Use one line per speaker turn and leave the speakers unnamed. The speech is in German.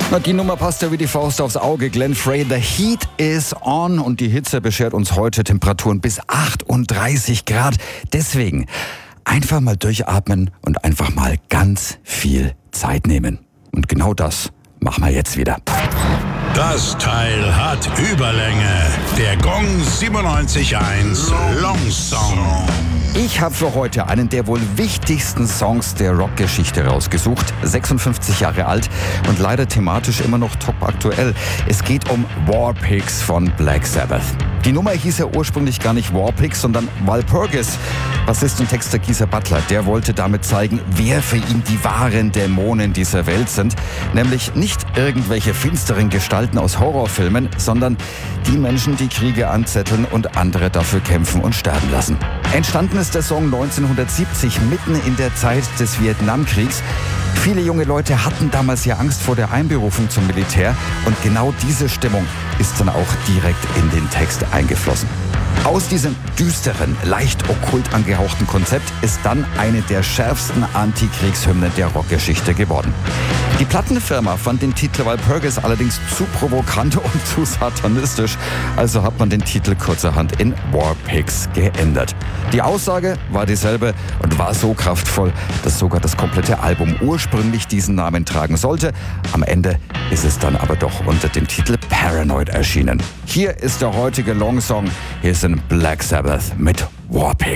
Na, die Nummer passt ja wie die Faust aufs Auge. Glenn Frey, The Heat is on. Und die Hitze beschert uns heute Temperaturen bis 38 Grad. Deswegen einfach mal durchatmen und einfach mal ganz viel Zeit nehmen. Und genau das machen wir jetzt wieder.
Das Teil hat Überlänge. Der Gong 97.1 Long Song.
Ich habe für heute einen der wohl wichtigsten Songs der Rockgeschichte rausgesucht. 56 Jahre alt und leider thematisch immer noch top aktuell. Es geht um War Pigs von Black Sabbath. Die Nummer hieß ja ursprünglich gar nicht War Pigs, sondern Walpurgis. Bassist und Texter Geezer Butler, der wollte damit zeigen, wer für ihn die wahren Dämonen dieser Welt sind. Nämlich nicht irgendwelche finsteren Gestalten aus Horrorfilmen, sondern die Menschen, die Kriege anzetteln und andere dafür kämpfen und sterben lassen. Entstanden ist der Song 1970, mitten in der Zeit des Vietnamkriegs. Viele junge Leute hatten damals ja Angst vor der Einberufung zum Militär und genau diese Stimmung ist dann auch direkt in den Text eingeflossen. Aus diesem düsteren, leicht okkult angehauchten Konzept ist dann eine der schärfsten Antikriegshymnen der Rockgeschichte geworden. Die Plattenfirma fand den Titel Walpurgis allerdings zu provokant und zu satanistisch, also hat man den Titel kurzerhand in War Pigs geändert. Die Aussage war dieselbe und war so kraftvoll, dass sogar das komplette Album ursprünglich diesen Namen tragen sollte. Am Ende ist es dann aber doch unter dem Titel Paranoid erschienen. Hier ist der heutige Long Song. Hier sind Black Sabbath mit War Pigs.